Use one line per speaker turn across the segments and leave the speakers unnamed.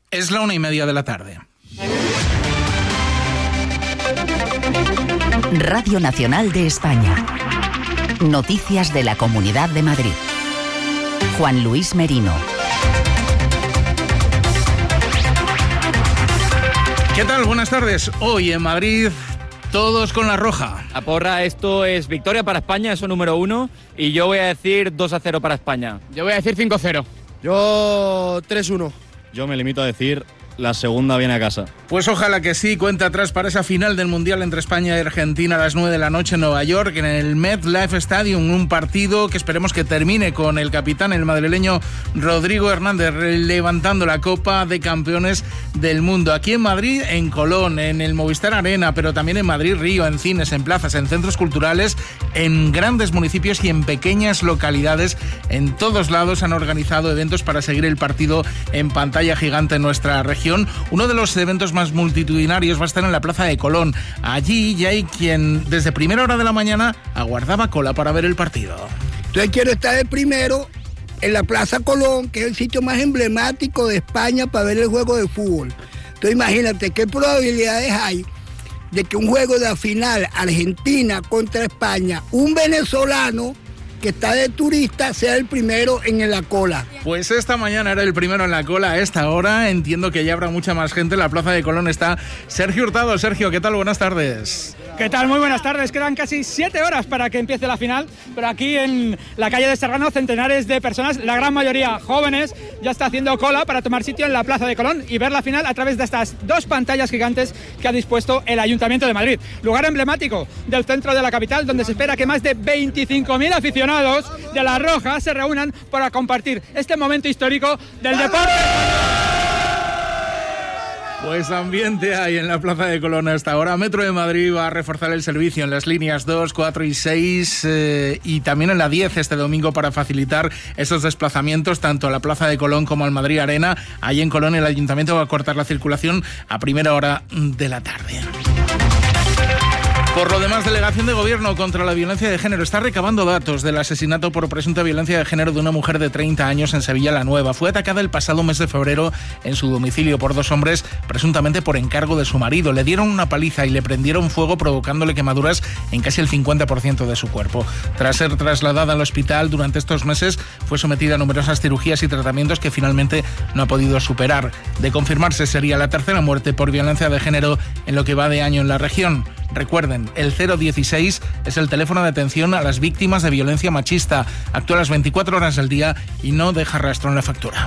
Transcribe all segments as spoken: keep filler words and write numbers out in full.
Es la una y media de la tarde.
Radio Nacional de España. Noticias de la Comunidad de Madrid. Juan Luis Merino.
¿Qué tal? Buenas tardes. Hoy en Madrid, todos con la roja.
A porra, esto es victoria para España, eso número uno. Y yo voy a decir dos a cero para España.
Yo voy a decir cinco cero.
Yo tres uno.
Yo me limito a decir la segunda viene a casa.
Pues ojalá que sí, cuenta atrás para esa final del Mundial entre España y Argentina a las nueve de la noche en Nueva York, en el MetLife Stadium, un partido que esperemos que termine con el capitán, el madrileño Rodrigo Hernández, levantando la Copa de Campeones del Mundo. Aquí en Madrid, en Colón, en el Movistar Arena, pero también en Madrid Río, en cines, en plazas, en centros culturales, en grandes municipios y en pequeñas localidades. En todos lados han organizado eventos para seguir el partido en pantalla gigante en nuestra región. Uno de los eventos más multitudinarios va a estar en la Plaza de Colón. Allí ya hay quien desde primera hora de la mañana aguardaba cola para ver el partido.
Entonces quiero estar el primero en la Plaza Colón, que es el sitio más emblemático de España para ver el juego de fútbol. Entonces imagínate qué probabilidades hay de que un juego de la final Argentina contra España, un venezolano que está de turista, sea el primero en la cola.
Pues esta mañana era el primero en la cola. A esta hora entiendo que ya habrá mucha más gente. En la Plaza de Colón está Sergio Hurtado. Sergio, ¿qué tal? Buenas tardes.
¿Qué tal? Muy buenas tardes. Quedan casi siete horas para que empiece la final, pero aquí en la calle de Serrano centenares de personas, la gran mayoría jóvenes, ya está haciendo cola para tomar sitio en la Plaza de Colón y ver la final a través de estas dos pantallas gigantes que ha dispuesto el Ayuntamiento de Madrid. Lugar emblemático del centro de la capital, donde se espera que más de veinticinco mil aficionados de La Roja se reúnan para compartir este momento histórico del deporte.
Pues ambiente hay en la Plaza de Colón a esta hora. Metro de Madrid va a reforzar el servicio en las líneas dos, cuatro y seis eh, y también en la diez este domingo para facilitar esos desplazamientos tanto a la Plaza de Colón como al Madrid Arena. Ahí en Colón el Ayuntamiento va a cortar la circulación a primera hora de la tarde. Por lo demás, Delegación de Gobierno contra la Violencia de Género está recabando datos del asesinato por presunta violencia de género de una mujer de treinta años en Sevilla la Nueva. Fue atacada el pasado mes de febrero en su domicilio por dos hombres, presuntamente por encargo de su marido. Le dieron una paliza y le prendieron fuego, provocándole quemaduras en casi el cincuenta por ciento de su cuerpo. Tras ser trasladada al hospital durante estos meses, fue sometida a numerosas cirugías y tratamientos que finalmente no ha podido superar. De confirmarse, sería la tercera muerte por violencia de género en lo que va de año en la región. Recuerden, el cero dieciséis es el teléfono de atención a las víctimas de violencia machista. Actúa las veinticuatro horas del día y no deja rastro en la factura.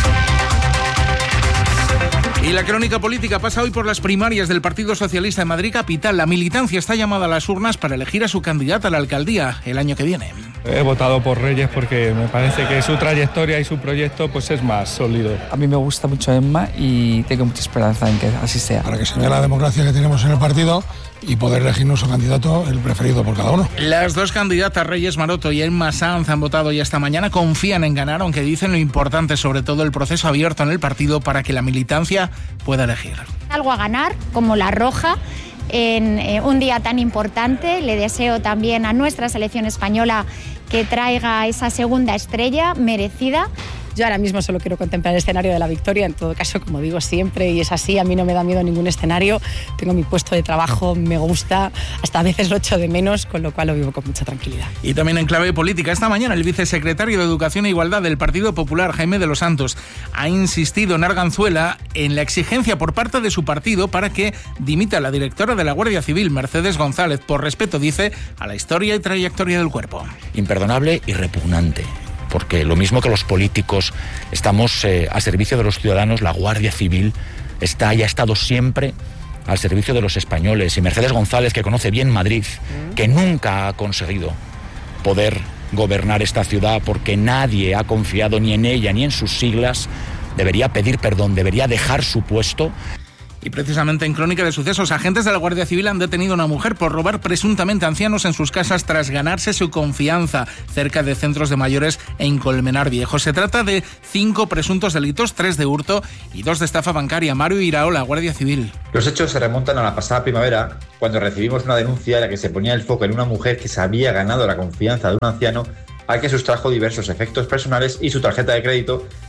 Y la crónica política pasa hoy por las primarias del Partido Socialista en Madrid Capital. La militancia está llamada a las urnas para elegir a su candidata a la alcaldía el año que viene.
He votado por Reyes porque me parece que su trayectoria y su proyecto pues es más sólido.
A mí me gusta mucho Emma y tengo mucha esperanza en que así sea.
Para que se vea la democracia que tenemos en el partido y poder elegir nuestro candidato, el preferido por cada uno.
Las dos candidatas, Reyes Maroto y Emma Sanz, han votado ya esta mañana. Confían en ganar, aunque dicen lo importante, sobre todo el proceso abierto en el partido para que la militancia pueda elegir.
Algo a ganar, como La Roja, en eh, un día tan importante. Le deseo también a nuestra selección española que traiga esa segunda estrella merecida.
Yo ahora mismo solo quiero contemplar el escenario de la victoria, en todo caso, como digo siempre, y es así, a mí no me da miedo ningún escenario, tengo mi puesto de trabajo, me gusta, hasta a veces lo echo de menos, con lo cual lo vivo con mucha tranquilidad.
Y también en clave política, esta mañana el vicesecretario de Educación e Igualdad del Partido Popular, Jaime de los Santos, ha insistido en Arganzuela en la exigencia por parte de su partido para que dimita la directora de la Guardia Civil, Mercedes González, por respeto, dice, a la historia y trayectoria del cuerpo.
Imperdonable y repugnante. Porque lo mismo que los políticos estamos eh, al servicio de los ciudadanos, la Guardia Civil está y ha estado siempre al servicio de los españoles. Y Mercedes González, que conoce bien Madrid, que nunca ha conseguido poder gobernar esta ciudad porque nadie ha confiado ni en ella ni en sus siglas, debería pedir perdón, debería dejar su puesto.
Y precisamente en Crónica de Sucesos, agentes de la Guardia Civil han detenido a una mujer por robar presuntamente ancianos en sus casas tras ganarse su confianza cerca de centros de mayores en Colmenar Viejo. Se trata de cinco presuntos delitos, tres de hurto y dos de estafa bancaria. Mario Iraola, Guardia Civil.
Los hechos se remontan a la pasada primavera, cuando recibimos una denuncia en la que se ponía el foco en una mujer que se había ganado la confianza de un anciano al que sustrajo diversos efectos personales y su tarjeta de crédito,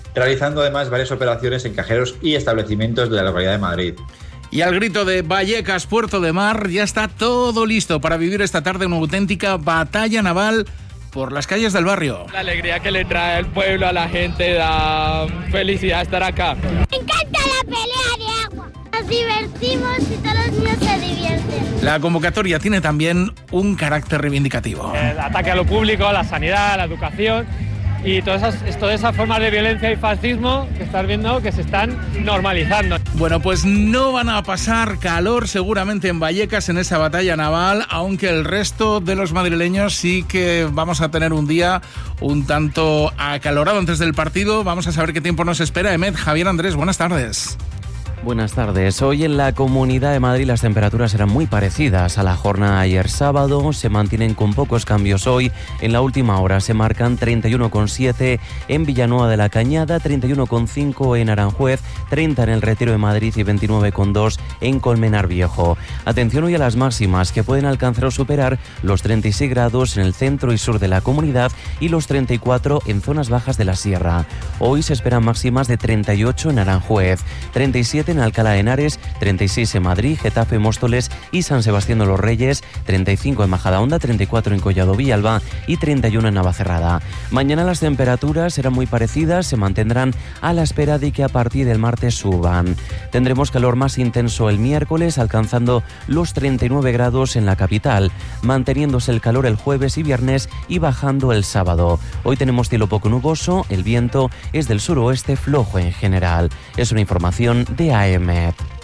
realizando además varias operaciones en cajeros y establecimientos de la localidad de Madrid.
Y al grito de Vallecas, Puerto de Mar, ya está todo listo para vivir esta tarde una auténtica batalla naval por las calles del barrio.
La alegría que le trae al pueblo, a la gente, da felicidad estar acá.
Me encanta la pelea de agua. Nos divertimos y todos los niños se divierten.
La convocatoria tiene también un carácter reivindicativo.
El ataque a lo público, a la sanidad, a la educación y todas esas, todas esas formas de violencia y fascismo que estás viendo que se están normalizando.
Bueno, pues no van a pasar calor seguramente en Vallecas en esa batalla naval, aunque el resto de los madrileños sí que vamos a tener un día un tanto acalorado antes del partido. Vamos a saber qué tiempo nos espera. Emet, Javier, Andrés, buenas tardes.
Buenas tardes. Hoy en la Comunidad de Madrid las temperaturas serán muy parecidas a la jornada ayer sábado. Se mantienen con pocos cambios hoy. En la última hora se marcan treinta y uno coma siete en Villanueva de la Cañada, treinta y uno coma cinco en Aranjuez, treinta en el Retiro de Madrid y veintinueve coma dos en Colmenar Viejo. Atención hoy a las máximas, que pueden alcanzar o superar los treinta y seis grados en el centro y sur de la comunidad y los treinta y cuatro en zonas bajas de la sierra. Hoy se esperan máximas de treinta y ocho en Aranjuez, treinta y siete en Alcalá de Henares, treinta y seis en Madrid, Getafe, Móstoles y San Sebastián de los Reyes, treinta y cinco en Majadahonda, treinta y cuatro en Collado Villalba y treinta y uno en Navacerrada. Mañana las temperaturas serán muy parecidas, se mantendrán a la espera de que a partir del martes suban. Tendremos calor más intenso el miércoles, alcanzando los treinta y nueve grados en la capital, manteniéndose el calor el jueves y viernes y bajando el sábado. Hoy tenemos cielo poco nuboso, el viento es del suroeste flojo en general. Es una información de A E M E T.